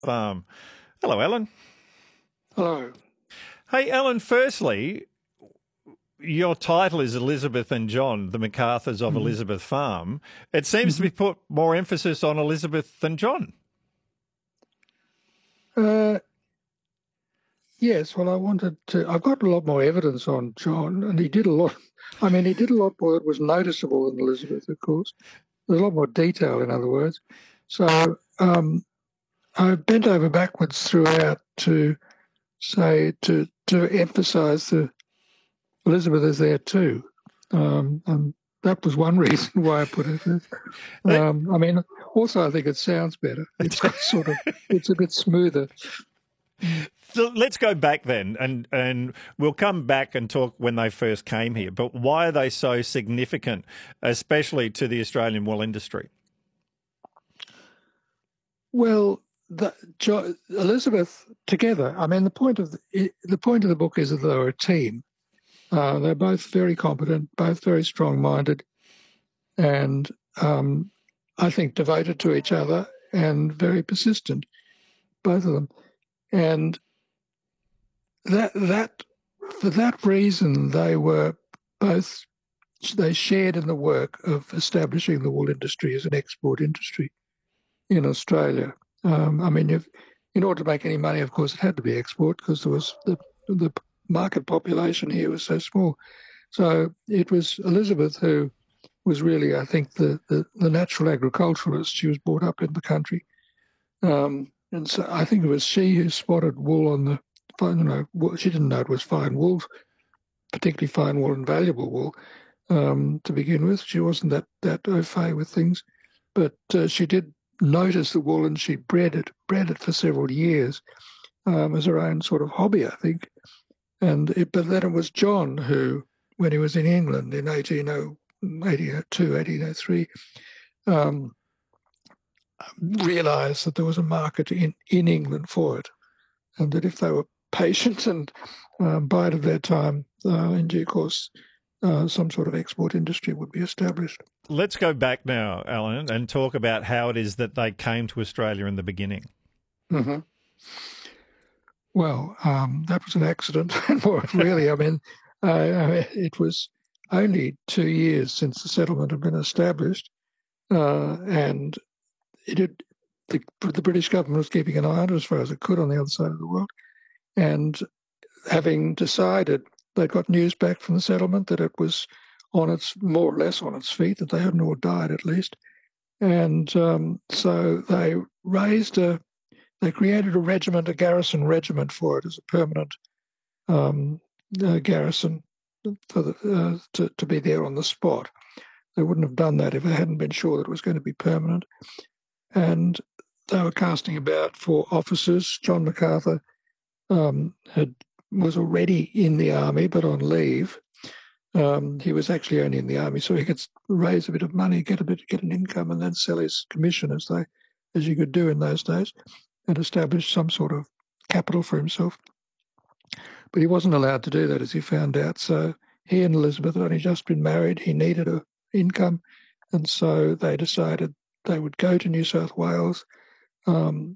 Hello, Alan. Hello. Hey, Alan, firstly, your title is Elizabeth and John, the MacArthurs of Elizabeth Farm. It seems to be put more emphasis on Elizabeth than John. Yes, well, I've got a lot more evidence on John, and he did a lot. He did a lot more that was noticeable than Elizabeth, of course. There's a lot more detail, in other words. So I bent over backwards throughout to emphasise the Elizabeth is there too. And that was one reason why I put it there. Also I think it sounds better. It's a bit smoother. So let's go back then, and we'll come back and talk when they first came here. But why are they so significant, especially to the Australian wool industry? Well, Elizabeth together. The point of the book is that they're a team. They're both very competent, both very strong-minded, and I think devoted to each other and very persistent, both of them. And that for that reason, they shared in the work of establishing the wool industry as an export industry in Australia. In order to make any money, of course, it had to be export because there was the market population here was so small. So it was Elizabeth who was really, I think, the natural agriculturalist. She was brought up in the country. And so I think it was she who spotted wool on the, she didn't know it was fine wool, particularly fine wool and valuable wool to begin with. She wasn't that au fait with things, but she did notice the wool and she bred it for several years as her own sort of hobby, I think. But then it was John who, when he was in England in 1802, 1803, realised that there was a market in England for it, and that if they were patient and bided their time, in due course, some sort of export industry would be established. Let's go back now, Alan, and talk about how it is that they came to Australia in the beginning. Mm-hmm. Well, that was an accident. Really, it was only 2 years since the settlement had been established, and the British government was keeping an eye on it as far as it could on the other side of the world. And having decided, they'd got news back from the settlement that it was more or less on its feet, that they hadn't all died at least. And so they created a garrison regiment for it as a permanent garrison to be there on the spot. They wouldn't have done that if they hadn't been sure that it was going to be permanent. And they were casting about for officers. John MacArthur was already in the army, but on leave. He was actually only in the army, so he could raise a bit of money, get an income, and then sell his commission as you could do in those days, and establish some sort of capital for himself. But he wasn't allowed to do that, as he found out. So he and Elizabeth had only just been married. He needed an income, and so they decided they would go to New South Wales and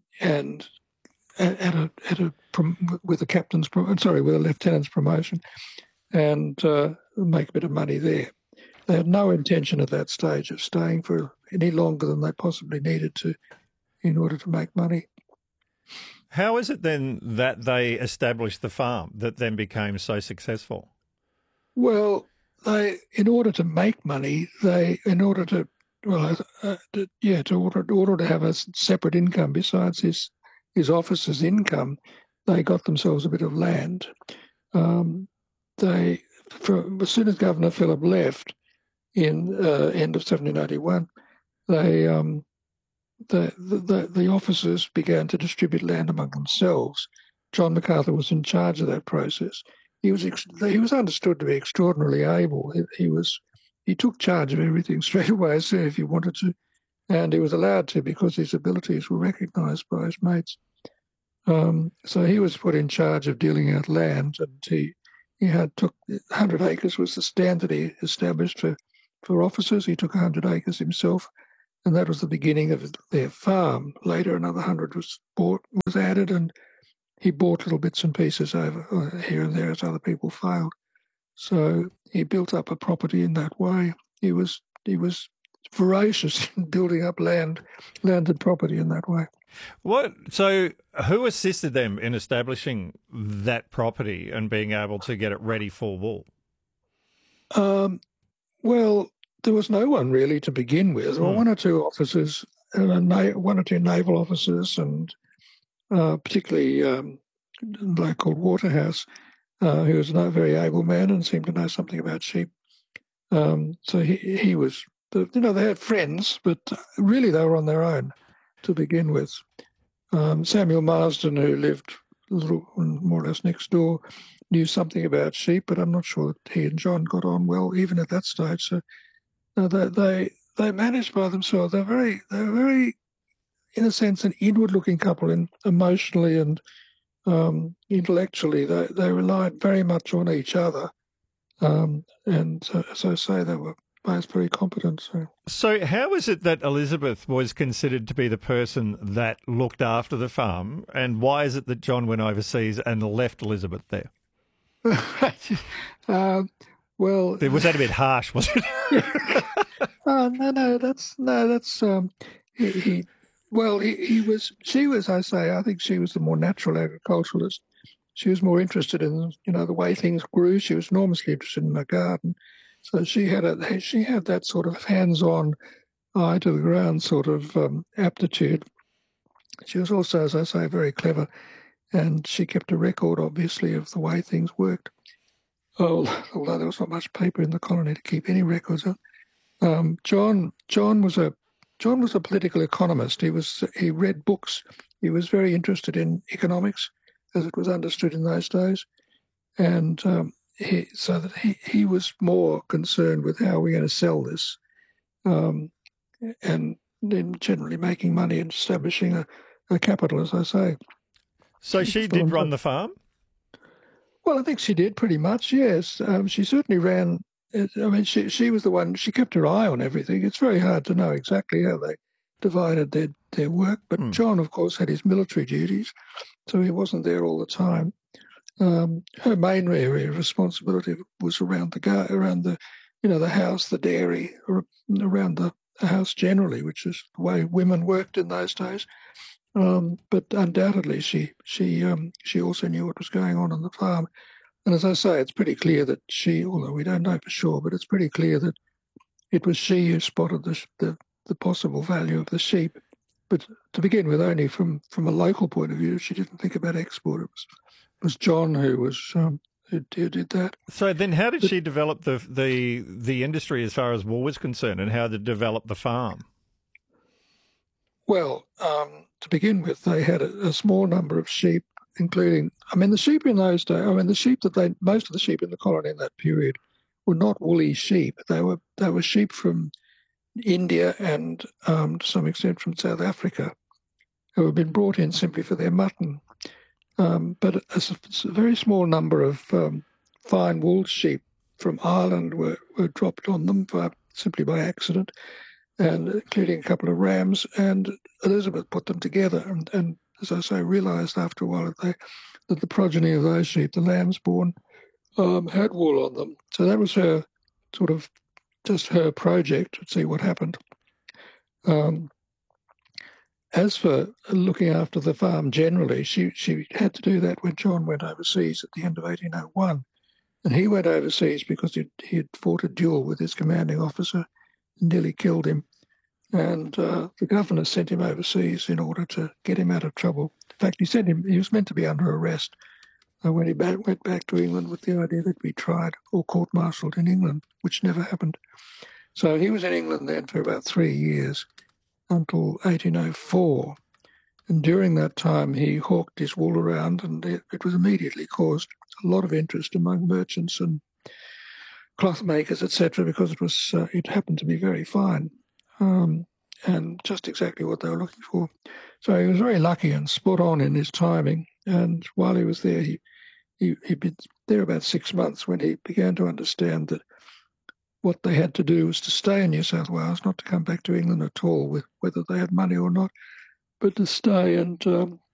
with a lieutenant's promotion, and make a bit of money there. They had no intention at that stage of staying for any longer than they possibly needed to in order to make money. How is it then that they established the farm that then became so successful? Well, in order to make money, in order to have a separate income besides his officer's income, they got themselves a bit of land. As soon as Governor Phillip left in end of 1781, the officers began to distribute land among themselves. John MacArthur was in charge of that process. He was understood to be extraordinarily able. He took charge of everything straight away as soon as he wanted to, and he was allowed to because his abilities were recognised by his mates. So he was put in charge of dealing out land, and he took 100 acres was the standard he established for officers. He took 100 acres himself, and that was the beginning of their farm. Later, another 100 was added, and he bought little bits and pieces over here and there as other people failed. So he built up a property in that way. He was voracious in building up landed property in that way. So who assisted them in establishing that property and being able to get it ready for wool? Well, there was no one really to begin with. There were one or two officers, one or two naval officers, and particularly a bloke called Waterhouse, who was a very able man and seemed to know something about sheep. So he was, they had friends, but really they were on their own to begin with. Samuel Marsden, who lived a little more or less next door, knew something about sheep, but I'm not sure that he and John got on well even at that stage. So they managed by themselves. They're very, in a sense, an inward-looking couple, and emotionally and intellectually. They relied very much on each other, and as I say, they were both very competent. So how is it that Elizabeth was considered to be the person that looked after the farm, and why is it that John went overseas and left Elizabeth there? Well, was that a bit harsh, was it? No. That's She was. I think she was the more natural agriculturalist. She was more interested in the way things grew. She was enormously interested in her garden, so she had that sort of hands-on, eye to the ground sort of aptitude. She was also, as I say, very clever, and she kept a record, obviously, of the way things worked. Although there was not much paper in the colony to keep any records of. John was a political economist. He read books. He was very interested in economics, as it was understood in those days, and he was more concerned with how we're going to sell this, and then generally making money and establishing a capital, as I say. So she did run the farm? Well, I think she did pretty much, yes. She certainly ran. I mean, she was the one. She kept her eye on everything. It's very hard to know exactly how they divided their work. But John, of course, had his military duties, so he wasn't there all the time. Her main area of responsibility was around the house, the dairy, around the house generally, which is the way women worked in those days. But undoubtedly, she also knew what was going on the farm. And as I say, it's pretty clear that although we don't know for sure, but it's pretty clear that it was she who spotted the possible value of the sheep. But to begin with, only from a local point of view, she didn't think about export. It was John who did that. So then, how did she develop the industry as far as wool was concerned, and how to develop the farm? Well, to begin with, they had a small number of sheep, including, the sheep in those days, most of the sheep in the colony in that period were not woolly sheep. They were sheep from India and to some extent from South Africa, who had been brought in simply for their mutton. But a very small number of fine wool sheep from Ireland were dropped on them simply by accident, and including a couple of rams, and Elizabeth put them together and as I say, realised after a while that the progeny of those sheep, the lambs born, had wool on them. So that was her sort of just her project to see what happened. As for looking after the farm generally, she had to do that when John went overseas at the end of 1801. And he went overseas because he had fought a duel with his commanding officer and nearly killed him. And the governor sent him overseas in order to get him out of trouble. In fact, he was meant to be under arrest when he went back to England with the idea that he'd be tried or court-martialed in England, which never happened. So he was in England then for about 3 years until 1804. And during that time, he hawked his wool around, and it was immediately caused a lot of interest among merchants and cloth makers, etc., because it happened to be very fine. And just exactly what they were looking for. So he was very lucky and spot on in his timing. And while he was there, he'd been there about 6 months when he began to understand that what they had to do was to stay in New South Wales, not to come back to England at all, with whether they had money or not, but to stay and